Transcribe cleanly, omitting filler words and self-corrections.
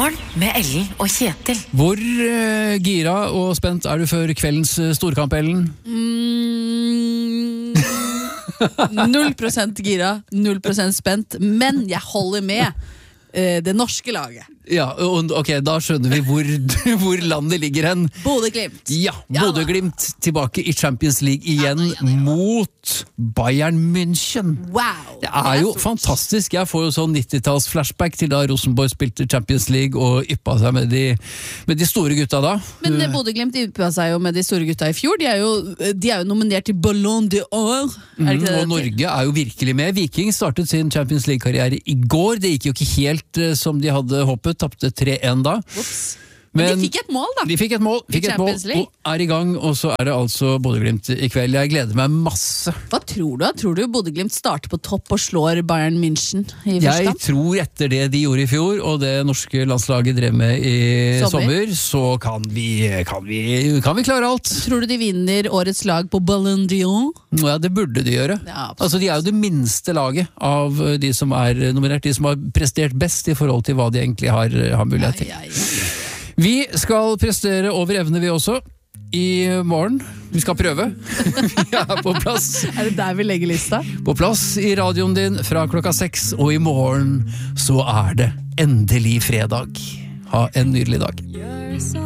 Morgen med Ellen og Kjetil. Hvor gira og spent er du før kveldens storkamp, Ellen? 0% gira, 0% spent, men jeg holder med det norske laget. Ja, ok, da skjønner vi hvor landet ligger hen. Bodø-Glimt. Ja, Bodø-Glimt tilbake i Champions League igjen mot Bayern München. Wow! Det er jo fantastisk. Jeg får jo sånn 90-talls flashback til da Rosenborg spilte Champions League og yppa seg med de store gutta da. Men Bodø-Glimt yppa seg jo med de store gutta i fjor. De er jo nominert til Ballon d'Or. Og Norge er jo virkelig med. Viking startet sin Champions League-karriere i går. Det gikk jo ikke helt som de hadde håpet. Tappte 3-1 da. Men de fikk et mål da. De fikk et mål og er i gang, og så er det altså Bodø-Glimt i kveld. Jeg gleder meg masse. Hva tror du? Tror du Bodø-Glimt starter på topp og slår Bayern München i første kamp? Jeg tror etter det de gjorde i fjor, og det norske landslaget drev med i sommer, så kan vi klare alt. Tror du de vinner årets lag på Ballon d'Or? Ja, det burde de gjøre. Ja, altså, de er jo det minste laget av de som er nominert, de som har prestert best i forhold til hva de egentlig har mulighet til. Vi skal prestere over evne vi også i morgen. Vi skal prøve. Vi er på plass. Er det der vi legger lista? På plass i radioen din fra 6:00, og i morgen så er det endelig fredag. Ha en nydelig dag.